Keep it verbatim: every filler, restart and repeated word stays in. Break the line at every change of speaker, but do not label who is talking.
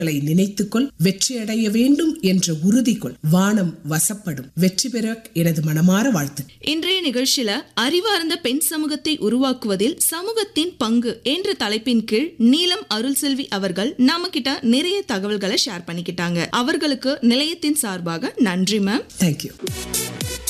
நினைத்துக்கொள், வெற்றியடைய வேண்டும் என்ற உறுதிக்குள் வானம் வசப்படும். வெற்றி பெற எனது மனமாற வாழ்த்து.
இன்றைய நிகழ்ச்சியில அறிவார்ந்த பெண் சமூகத்தை உருவாக்குவதில் சமூகத்தின் பங்கு என்ற தலைப்பின் கீழ் நீலம் அருள் செல்வி அவர்கள் நம்ம கிட்ட நிறைய தகவல்களை ஷேர் பண்ணிக்கிட்டாங்க. அவர்களுக்கு நிலையத்தின் சார்பாக நன்றி மேம்.
தேங்க்யூ.